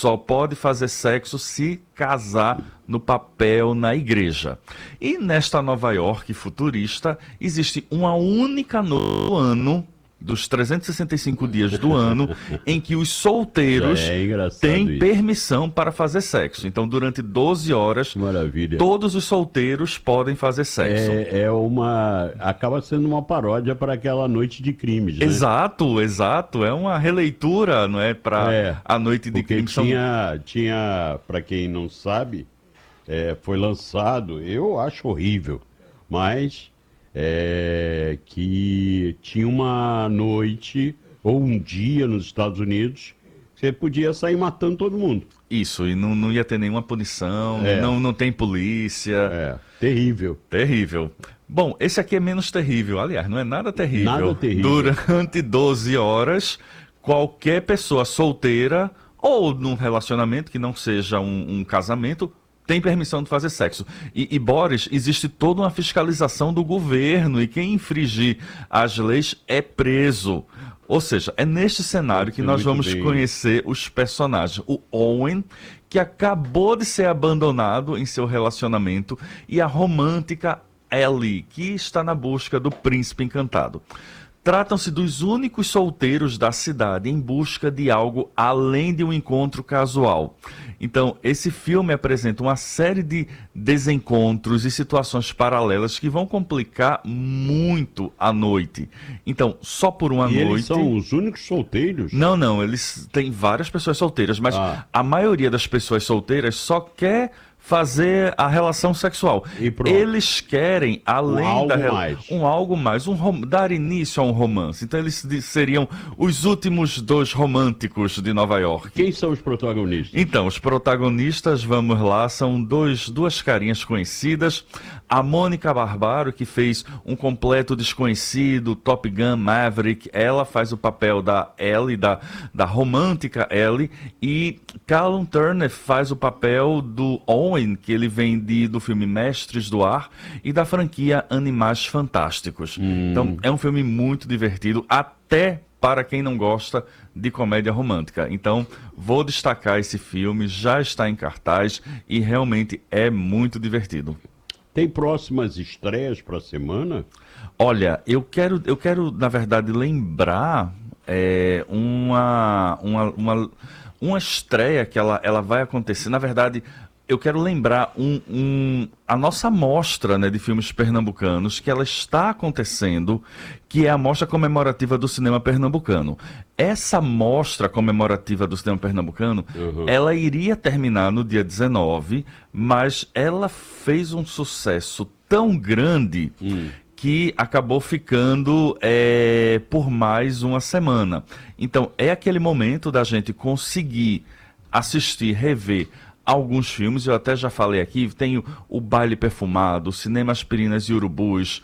só pode fazer sexo se casar no papel na igreja. E nesta Nova York futurista, existe uma única noite do ano, dos 365 dias do ano, em que os solteiros têm isso. permissão para fazer sexo. Então, durante 12 horas, Maravilha. todos os solteiros podem fazer sexo. Acaba sendo uma paródia para aquela noite de crimes, né? Exato, exato. É uma releitura, não é, para a noite de Porque crimes. tinha, para quem não sabe, foi lançado, eu acho horrível, mas que tinha uma noite ou um dia nos Estados Unidos que você podia sair matando todo mundo. Isso, e não ia ter nenhuma punição, não tem polícia. Terrível. Terrível. Bom, esse aqui é menos terrível. Aliás, não é nada terrível. Nada terrível. Durante 12 horas, qualquer pessoa solteira ou num relacionamento que não seja um casamento tem permissão de fazer sexo. E, Boris, existe toda uma fiscalização do governo e quem infringir as leis é preso. Ou seja, é neste cenário que nós vamos conhecer os personagens. O Owen, que acabou de ser abandonado em seu relacionamento, e a romântica Ellie, que está na busca do príncipe encantado. Tratam-se dos únicos solteiros da cidade em busca de algo além de um encontro casual. Então, esse filme apresenta uma série de desencontros e situações paralelas que vão complicar muito a noite. Então, só por uma noite... eles são os únicos solteiros? Não, eles têm várias pessoas solteiras, mas a maioria das pessoas solteiras só quer fazer a relação sexual. Eles querem, além algo mais, dar início a um romance. Então eles seriam os últimos dois românticos de Nova York. Quem são os protagonistas? Então, os protagonistas, vamos lá, são duas carinhas conhecidas. A Mônica Barbaro, que fez um completo desconhecido, Top Gun Maverick, ela faz o papel da Ellie, da romântica Ellie, e Callum Turner faz o papel do Owen, que ele vem do filme Mestres do Ar e da franquia Animais Fantásticos. Então, é um filme muito divertido, até para quem não gosta de comédia romântica. Então, vou destacar esse filme, já está em cartaz e realmente é muito divertido. Tem próximas estreias para a semana? Olha, eu quero, na verdade, lembrar uma estreia que ela vai acontecer. Na verdade, eu quero lembrar a nossa mostra, né, de filmes pernambucanos, que ela está acontecendo, que é a Mostra Comemorativa do Cinema Pernambucano. Essa mostra comemorativa do cinema pernambucano, ela iria terminar no dia 19, mas ela fez um sucesso tão grande que acabou ficando por mais uma semana. Então, é aquele momento da gente conseguir assistir, rever alguns filmes. Eu até já falei aqui, tenho o Baile Perfumado, Cinema Aspirinas e Urubus,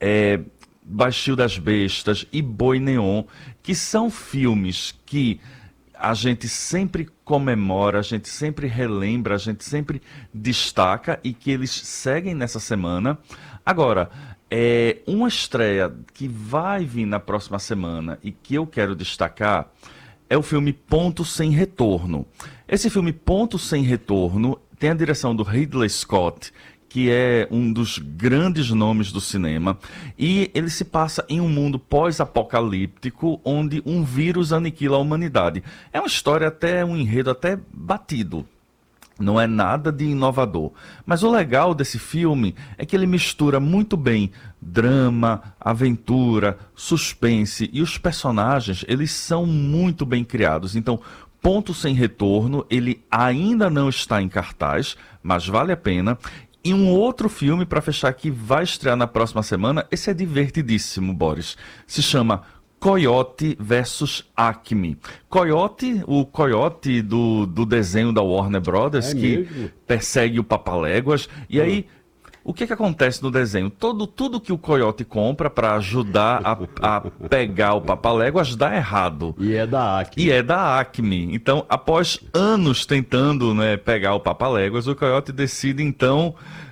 Baixio das Bestas e Boi Neon, que são filmes que a gente sempre comemora, a gente sempre relembra, a gente sempre destaca e que eles seguem nessa semana. Agora, uma estreia que vai vir na próxima semana e que eu quero destacar é o filme Ponto Sem Retorno. Esse filme Ponto Sem Retorno tem a direção do Ridley Scott, que é um dos grandes nomes do cinema, e ele se passa em um mundo pós-apocalíptico onde um vírus aniquila a humanidade. É uma história um enredo até batido. Não é nada de inovador. Mas o legal desse filme é que ele mistura muito bem drama, aventura, suspense, e os personagens, eles são muito bem criados. Então, Ponto Sem Retorno, ele ainda não está em cartaz, mas vale a pena. E um outro filme, para fechar, que vai estrear na próxima semana, esse é divertidíssimo, Boris. Se chama Coyote versus Acme. O Coyote do desenho da Warner Brothers, que persegue o Papaléguas. E aí, o que acontece no desenho? Tudo que o Coyote compra para ajudar a pegar o Papaléguas dá errado. E é da Acme. Então, após anos tentando, né, pegar o Papaléguas, o Coyote decide, então,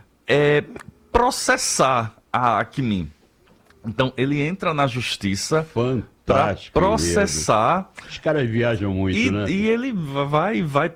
processar a Acme. Então, ele entra na justiça para processar. Os caras viajam muito, né? E ele vai